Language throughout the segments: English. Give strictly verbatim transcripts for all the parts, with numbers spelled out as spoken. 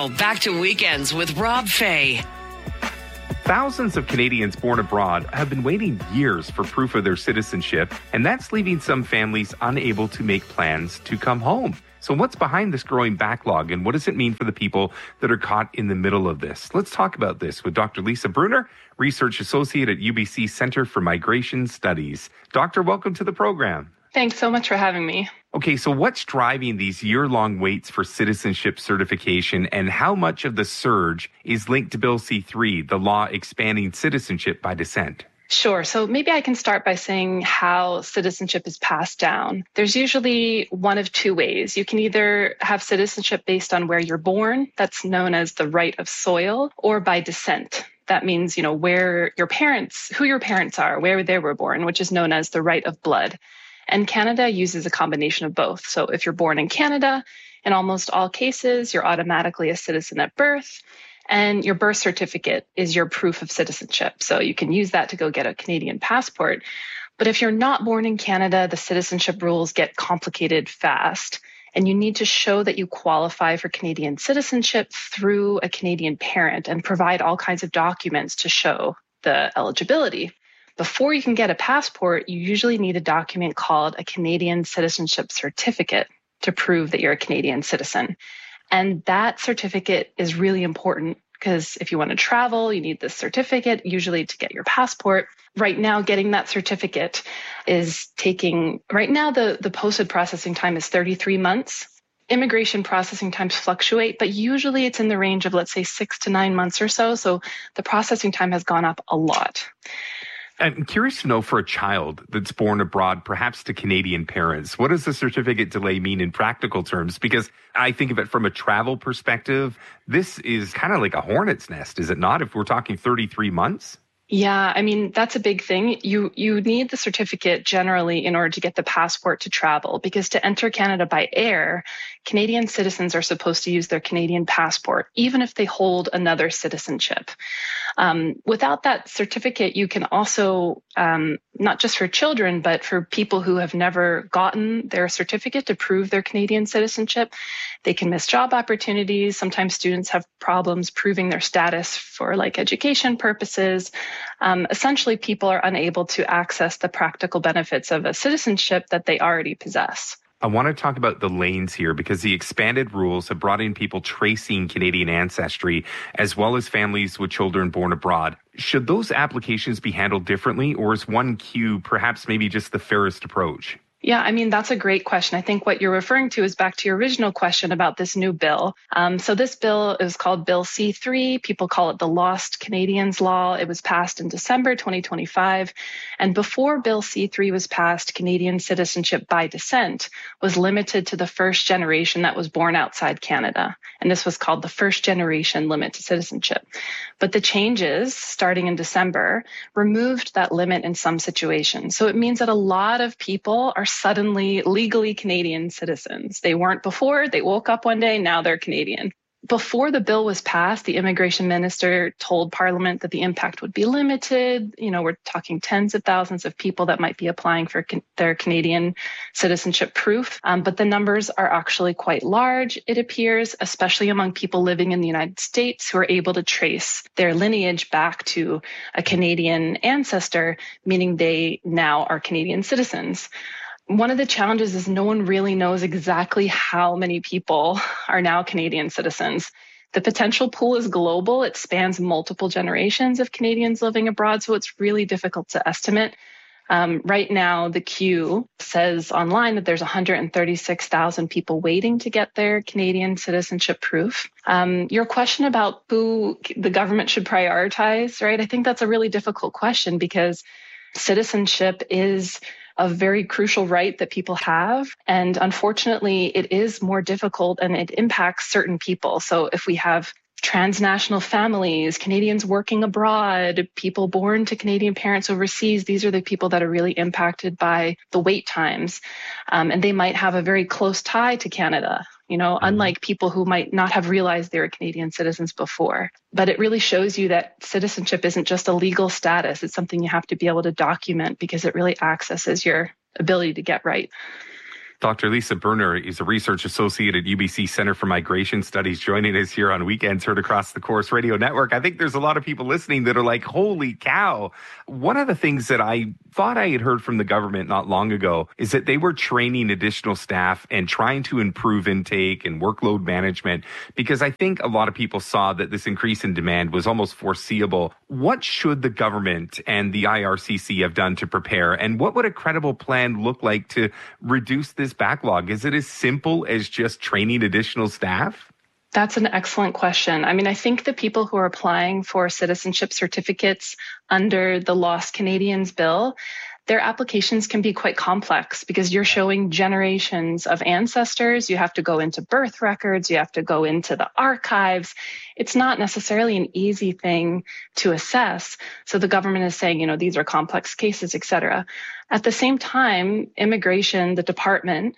Now, back to Weekends with Rob Fay. Thousands of Canadians born abroad have been waiting years for proof of their citizenship, and that's leaving some families unable to make plans to come home. So what's behind this growing backlog, and what does it mean for the people that are caught in the middle of this? Let's talk about this with Doctor Lisa Brunner, Research Associate at U B C Centre for Migration Studies. Doctor, welcome to the program. Thanks so much for having me. Okay, so what's driving these year-long waits for citizenship certification, and how much of the surge is linked to Bill C three, the law expanding citizenship by descent? Sure. So maybe I can start by saying how citizenship is passed down. There's usually one of two ways. You can either have citizenship based on where you're born, that's known as the right of soil, or by descent. That means, you know, where your parents, who your parents are, where they were born, which is known as the right of blood. And Canada uses a combination of both. So if you're born in Canada, in almost all cases, you're automatically a citizen at birth. And your birth certificate is your proof of citizenship. So you can use that to go get a Canadian passport. But if you're not born in Canada, the citizenship rules get complicated fast. And you need to show that you qualify for Canadian citizenship through a Canadian parent and provide all kinds of documents to show the eligibility. Before you can get a passport, you usually need a document called a Canadian Citizenship Certificate to prove that you're a Canadian citizen. And that certificate is really important because if you want to travel, you need this certificate, usually to get your passport. Right now, getting that certificate is taking, right now, the, the posted processing time is thirty-three months. Immigration processing times fluctuate, but usually it's in the range of, let's say, six to nine months or so. So the processing time has gone up a lot. I'm curious to know, for a child that's born abroad, perhaps to Canadian parents, what does the certificate delay mean in practical terms? Because I think of it from a travel perspective. This is kind of like a hornet's nest, is it not, if we're talking thirty-three months? Yeah, I mean, that's a big thing. You you need the certificate generally in order to get the passport to travel, because to enter Canada by air, Canadian citizens are supposed to use their Canadian passport, even if they hold another citizenship. Um, without that certificate, you can also, um, not just for children, but for people who have never gotten their certificate to prove their Canadian citizenship, they can miss job opportunities. Sometimes students have problems proving their status for like education purposes. Um, essentially, people are unable to access the practical benefits of a citizenship that they already possess. I want to talk about the lanes here, because the expanded rules have brought in people tracing Canadian ancestry, as well as families with children born abroad. Should those applications be handled differently, or is one queue perhaps maybe just the fairest approach? Yeah, I mean, that's a great question. I think what you're referring to is back to your original question about this new bill. Um, so this bill is called Bill C three. People call it the Lost Canadians Law. It was passed in December twenty twenty-five. And before Bill C three was passed, Canadian citizenship by descent was limited to the first generation that was born outside Canada. And this was called the first generation limit to citizenship. But the changes starting in December removed that limit in some situations. So it means that a lot of people are suddenly legally Canadian citizens. They weren't before. They woke up one day, now they're Canadian. Before the bill was passed, the immigration minister told Parliament that the impact would be limited. You know, we're talking tens of thousands of people that might be applying for can- their Canadian citizenship proof. Um, but the numbers are actually quite large, it appears, especially among people living in the United States who are able to trace their lineage back to a Canadian ancestor, meaning they now are Canadian citizens. One of the challenges is no one really knows exactly how many people are now Canadian citizens. The potential pool is global. It spans multiple generations of Canadians living abroad, so it's really difficult to estimate. Um, right now, the queue says online that there's one hundred thirty-six thousand people waiting to get their Canadian citizenship proof. Um, your question about who the government should prioritize, right? I think that's a really difficult question, because citizenship is a very crucial right that people have. And unfortunately, it is more difficult and it impacts certain people. So if we have transnational families, Canadians working abroad, people born to Canadian parents overseas, these are the people that are really impacted by the wait times. Um, and they might have a very close tie to Canada, you know, mm-hmm. unlike people who might not have realized they were Canadian citizens before. But it really shows you that citizenship isn't just a legal status. It's something you have to be able to document, because it really accesses your ability to get right. Doctor Lisa Berner is a research associate at U B C Center for Migration Studies, joining us here on Weekends Heard Across the Course Radio Network. I think there's a lot of people listening that are like, holy cow. One of the things that I thought I had heard from the government not long ago is that they were training additional staff and trying to improve intake and workload management, because I think a lot of people saw that this increase in demand was almost foreseeable. What should the government and the I R C C have done to prepare? And what would a credible plan look like to reduce this backlog? Is it as simple as just training additional staff? That's an excellent question. I mean, I think the people who are applying for citizenship certificates under the Lost Canadians Bill, their applications can be quite complex because you're showing generations of ancestors. You have to go into birth records. You have to go into the archives. It's not necessarily an easy thing to assess. So the government is saying, you know, these are complex cases, et cetera. At the same time, immigration, the department,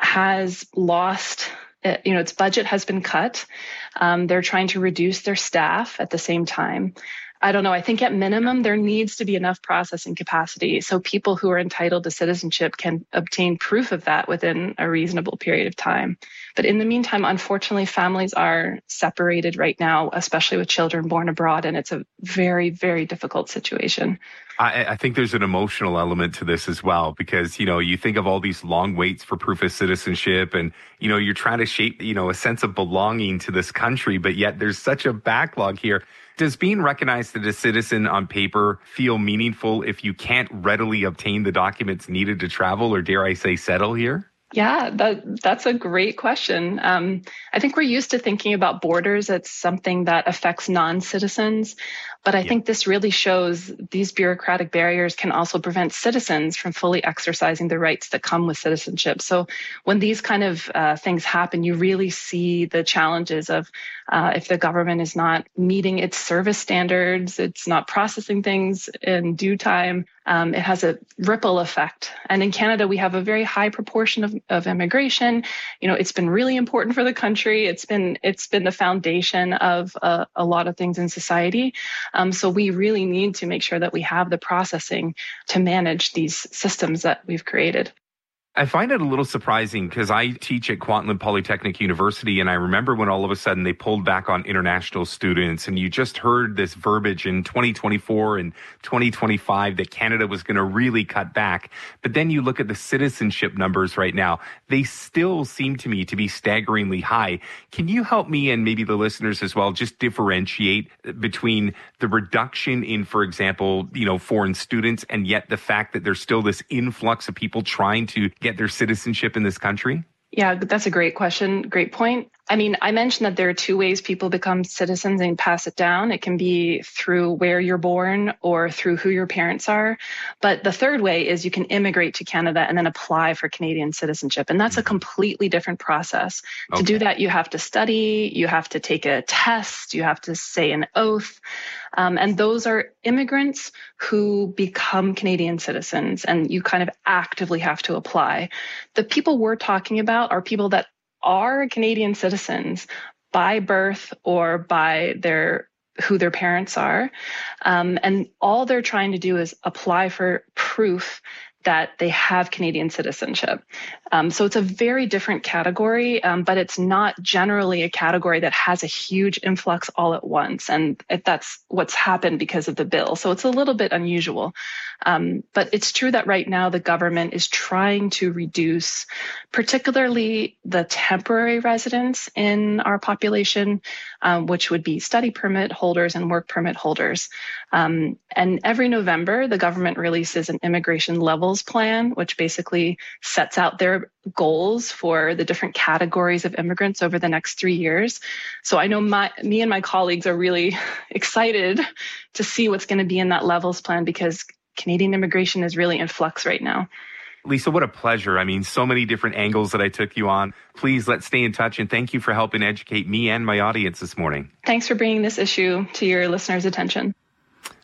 has lost, you know, its budget has been cut. Um, they're trying to reduce their staff at the same time. I don't know. I think at minimum, there needs to be enough processing capacity so people who are entitled to citizenship can obtain proof of that within a reasonable period of time. But in the meantime, unfortunately, families are separated right now, especially with children born abroad, and it's a very, very difficult situation. I, I think there's an emotional element to this as well, because, you know, you think of all these long waits for proof of citizenship and, you know, you're trying to shape, you know, a sense of belonging to this country, but yet there's such a backlog here. Does being recognized as a citizen on paper feel meaningful if you can't readily obtain the documents needed to travel, or dare I say settle here? Yeah, that, that's a great question. Um, I think we're used to thinking about borders as something that affects non-citizens, but I yeah. think this really shows these bureaucratic barriers can also prevent citizens from fully exercising the rights that come with citizenship. So when these kind of uh, things happen, you really see the challenges of uh, if the government is not meeting its service standards, it's not processing things in due time. Um, it has a ripple effect. And in Canada, we have a very high proportion of, of immigration. You know, it's been really important for the country. It's been it's been the foundation of uh, a lot of things in society. Um, so we really need to make sure that we have the processing to manage these systems that we've created. I find it a little surprising because I teach at Kwantlen Polytechnic University, and I remember when all of a sudden they pulled back on international students, and you just heard this verbiage in twenty twenty-four and twenty twenty-five that Canada was going to really cut back. But then you look at the citizenship numbers right now, they still seem to me to be staggeringly high. Can you help me and maybe the listeners as well just differentiate between the reduction in, for example, you know, foreign students, and yet the fact that there's still this influx of people trying to get their citizenship in this country? Yeah, that's a great question. Great point. I mean, I mentioned that there are two ways people become citizens and pass it down. It can be through where you're born or through who your parents are. But the third way is you can immigrate to Canada and then apply for Canadian citizenship. And that's a completely different process. Okay. To do that, you have to study, you have to take a test, you have to say an oath. Um, and those are immigrants who become Canadian citizens, and you kind of actively have to apply. The people we're talking about are people that are Canadian citizens by birth or by their who their parents are. Um, and all they're trying to do is apply for proof that they have Canadian citizenship. Um, so it's a very different category, um, but it's not generally a category that has a huge influx all at once. And it, that's what's happened because of the bill. So it's a little bit unusual. Um, but it's true that right now the government is trying to reduce particularly the temporary residents in our population, um, which would be study permit holders and work permit holders. Um, and every November, the government releases an immigration levels plan, which basically sets out their goals for the different categories of immigrants over the next three years. So I know my, me and my colleagues are really excited to see what's going to be in that levels plan, because Canadian immigration is really in flux right now. Lisa, what a pleasure. I mean, so many different angles that I took you on. Please, let's stay in touch, and thank you for helping educate me and my audience this morning. Thanks for bringing this issue to your listeners' attention.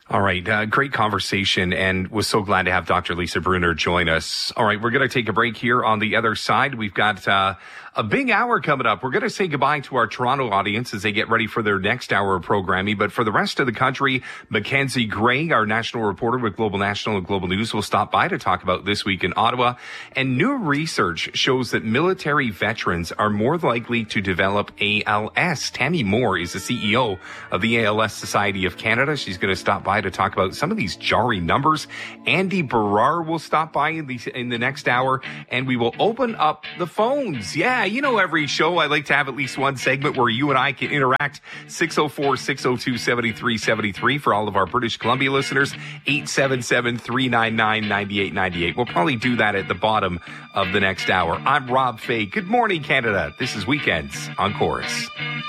All right. Uh, great conversation, and was so glad to have Doctor Lisa Brunner join us. All right. We're going to take a break here. On the other side, we've got uh, a big hour coming up. We're going to say goodbye to our Toronto audience as they get ready for their next hour of programming. But for the rest of the country, Mackenzie Gray, our national reporter with Global National and Global News, will stop by to talk about this week in Ottawa. And new research shows that military veterans are more likely to develop A L S. Tammy Moore is the C E O of the A L S Society of Canada. She's going to stop by to talk about some of these jarring numbers. Andy Barrar will stop by in the, in the next hour, and we will open up the phones. Yeah, you know, every show I like to have at least one segment where you and I can interact. six oh four, six oh two, seven three seven three for all of our British Columbia listeners. eight seven seven, three nine nine, nine eight nine eight. We'll probably do that at the bottom of the next hour. I'm Rob Fay. Good morning, Canada. This is Weekends on Chorus.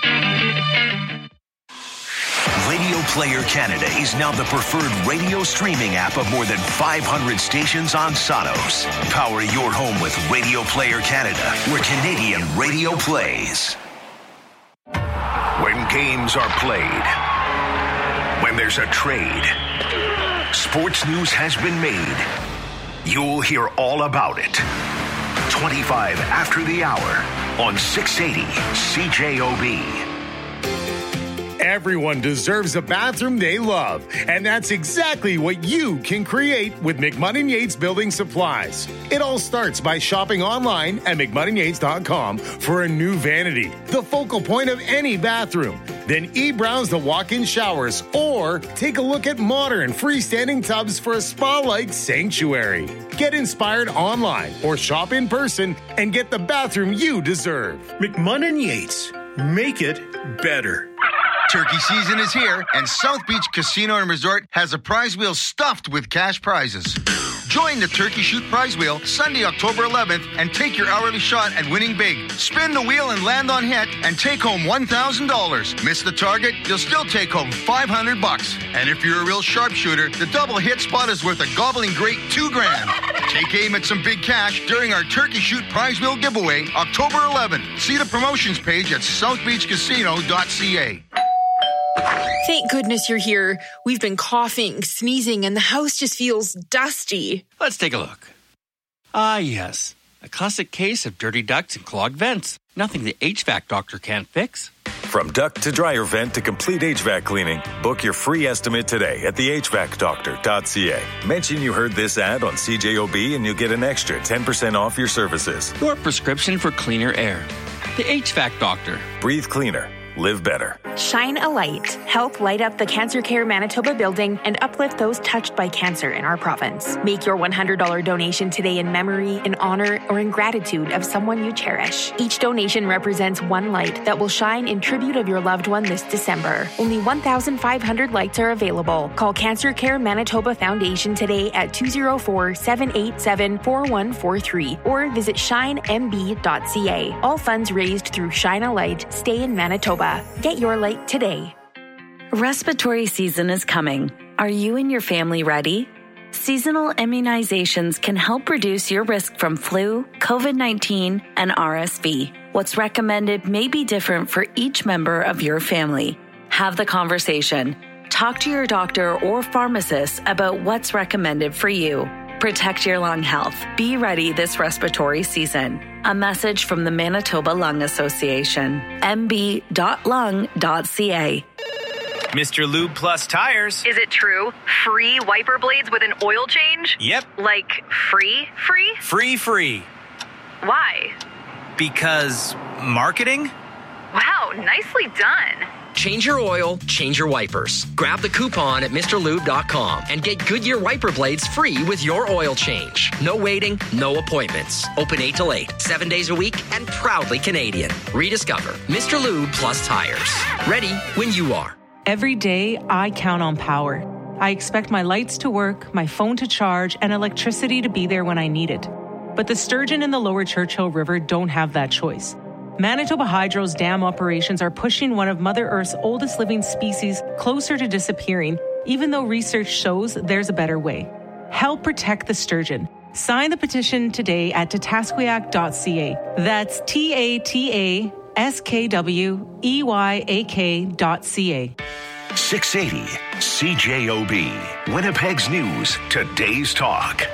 Radio Player Canada is now the preferred radio streaming app of more than five hundred stations on Sonos. Power your home with Radio Player Canada, where Canadian radio plays. When games are played, when there's a trade, sports news has been made. You'll hear all about it. twenty-five after the hour on six eighty C J O B. Everyone deserves a bathroom they love, and that's exactly what you can create with McMunn and Yates Building Supplies. It all starts by shopping online at McMunn and Yates dot com for a new vanity, the focal point of any bathroom. Then e-browse the walk-in showers or take a look at modern freestanding tubs for a spa-like sanctuary. Get inspired online or shop in person and get the bathroom you deserve. McMunn and Yates. Make it better. Turkey season is here, and South Beach Casino and Resort has a prize wheel stuffed with cash prizes. Join the Turkey Shoot Prize Wheel Sunday, October eleventh, and take your hourly shot at winning big. Spin the wheel and land on hit, and take home one thousand dollars. Miss the target, you'll still take home five hundred bucks. And if you're a real sharpshooter, the double hit spot is worth a gobbling great two grand. Take aim at some big cash during our Turkey Shoot Prize Wheel giveaway, October eleventh. See the promotions page at south beach casino dot c a. Thank goodness you're here. We've been coughing, sneezing, and the house just feels dusty. Let's take a look. Ah, yes. A classic case of dirty ducts and clogged vents. Nothing the H V A C doctor can't fix. From duct to dryer vent to complete H V A C cleaning, book your free estimate today at the H V A C doctor dot c a. Mention you heard this ad on C J O B and you'll get an extra ten percent off your services. Your prescription for cleaner air. The H V A C doctor. Breathe cleaner. Live better. Shine a light. Help light up the Cancer Care Manitoba building and uplift those touched by cancer in our province. Make your one hundred dollars donation today in memory, in honor, or in gratitude of someone you cherish. Each donation represents one light that will shine in tribute of your loved one this December. Only one thousand five hundred lights are available. Call Cancer Care Manitoba Foundation today at two oh four, seven eight seven, four one four three or visit shine m b dot c a. All funds raised through Shine a Light stay in Manitoba. Get your light today. Respiratory season is coming. Are you and your family ready? Seasonal immunizations can help reduce your risk from flu, covid nineteen, and R S V. What's recommended may be different for each member of your family. Have the conversation. Talk to your doctor or pharmacist about what's recommended for you. Protect your lung health. Be ready this respiratory season. A message from the Manitoba Lung Association. m b dot lung dot c a. Mister Lube Plus Tires. Is it true? Free wiper blades with an oil change? Yep. Like free, free? Free, free. Why? Because marketing? Wow, nicely done. Change your oil, change your wipers. Grab the coupon at Mr Lube dot com and get Goodyear wiper blades free with your oil change. No waiting, no appointments. Open eight till eight, seven days a week, and proudly Canadian. Rediscover Mister Lube Plus Tires. Ready when you are. Every day, I count on power. I expect my lights to work, my phone to charge, and electricity to be there when I need it. But the sturgeon in the lower Churchill River don't have that choice. Manitoba Hydro's dam operations are pushing one of Mother Earth's oldest living species closer to disappearing, even though research shows there's a better way. Help protect the sturgeon. Sign the petition today at tatasquiac dot c a. That's T A T A S K W E Y A K dot C A. six eighty C J O B. Winnipeg's News, today's talk.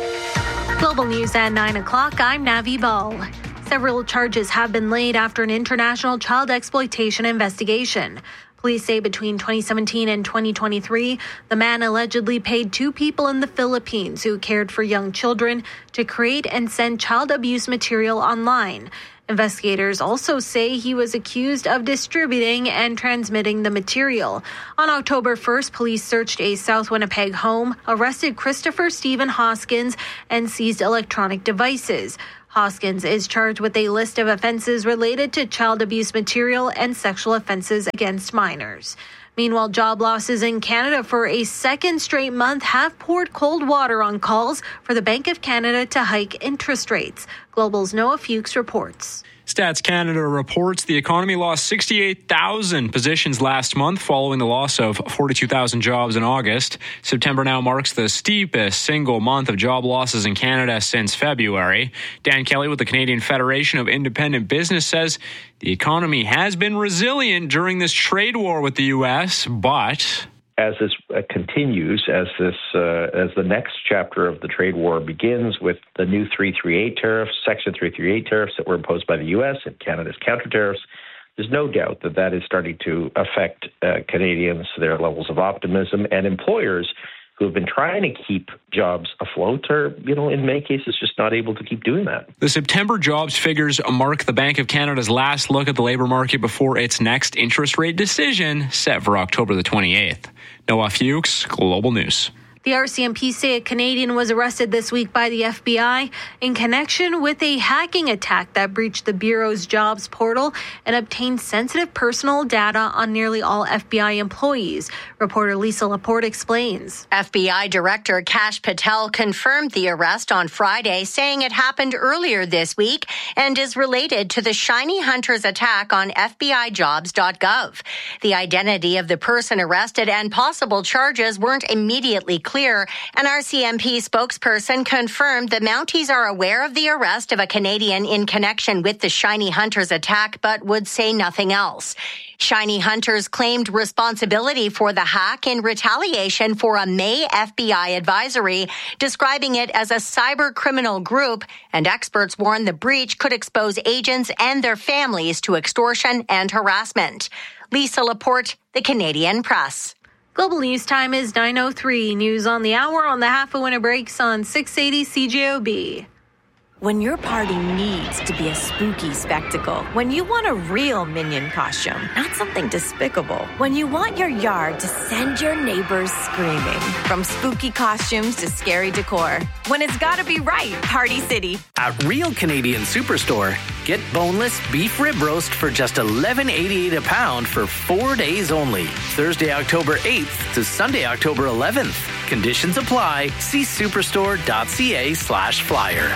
Global News at nine o'clock. I'm Navi Ball. Several charges have been laid after an international child exploitation investigation. Police say between twenty seventeen and twenty twenty-three, the man allegedly paid two people in the Philippines who cared for young children to create and send child abuse material online. Investigators also say he was accused of distributing and transmitting the material. On October first, police searched a South Winnipeg home, arrested Christopher Stephen Hoskins, and seized electronic devices. Hoskins is charged with a list of offenses related to child abuse material and sexual offenses against minors. Meanwhile, job losses in Canada for a second straight month have poured cold water on calls for the Bank of Canada to hike interest rates. Global's Noah Fuchs reports. Stats Canada reports the economy lost sixty-eight thousand positions last month following the loss of forty-two thousand jobs in August. September now marks the steepest single month of job losses in Canada since February. Dan Kelly with the Canadian Federation of Independent Business says the economy has been resilient during this trade war with the U S, but as this uh, continues, as this uh, as the next chapter of the trade war begins with the new three thirty-eight tariffs, Section three thirty-eight tariffs that were imposed by the U S and Canada's counter tariffs, there's no doubt that that is starting to affect uh, Canadians, their levels of optimism, and employers who have been trying to keep jobs afloat are, you know, in many cases just not able to keep doing that. The September jobs figures mark the Bank of Canada's last look at the labour market before its next interest rate decision set for October the twenty-eighth. Noah Fuchs, Global News. The R C M P say a Canadian was arrested this week by the F B I in connection with a hacking attack that breached the Bureau's jobs portal and obtained sensitive personal data on nearly all F B I employees. Reporter Lisa Laporte explains. F B I Director Kash Patel confirmed the arrest on Friday, saying it happened earlier this week and is related to the Shiny Hunters attack on F B I jobs dot gov. The identity of the person arrested and possible charges weren't immediately clear. An R C M P spokesperson confirmed the Mounties are aware of the arrest of a Canadian in connection with the Shiny Hunters attack, but would say nothing else. Shiny Hunters claimed responsibility for the hack in retaliation for a May F B I advisory, describing it as a cyber criminal group, and experts warn the breach could expose agents and their families to extortion and harassment. Lisa Laporte, The Canadian Press. Global News time is nine oh three. News on the hour on the half a winter breaks on six eighty C J O B. When your party needs to be a spooky spectacle, when you want a real Minion costume, not something despicable, when you want your yard to send your neighbors screaming, from spooky costumes to scary decor, when it's gotta be right, Party City. At Real Canadian Superstore, get boneless beef rib roast for just eleven eighty-eight a pound for four days only. Thursday, October eighth to Sunday, October eleventh. Conditions apply. See superstore.ca slash flyer.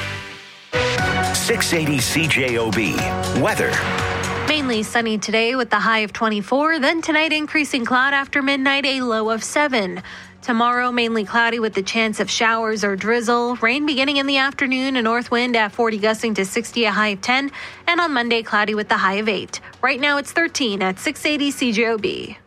six eighty C J O B. Weather. Mainly sunny today with the high of twenty-four. Then tonight, increasing cloud after midnight, a low of seven. Tomorrow, mainly cloudy with the chance of showers or drizzle. Rain beginning in the afternoon, a north wind at forty gusting to sixty, a high of ten. And on Monday, cloudy with the high of eight. Right now, it's thirteen at six eighty C J O B.